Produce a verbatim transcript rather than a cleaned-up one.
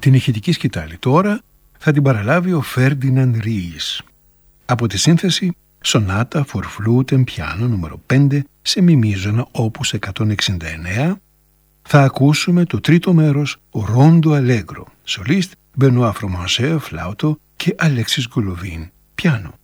Την ηχητική σκητάλη τώρα θα την παραλάβει ο Φέρντιναντ Ρίης. Από τη σύνθεση Σονάτα for Flute and Piano νούμερο πέντε σε μη μείζωνα όπους εκατόν εξήντα εννέα θα ακούσουμε το τρίτο μέρος Rondo Allegro, σολίστ Μπενουά Φρομανσέ φλάουτο και Αλέξης Γκουλοβίν πιάνο.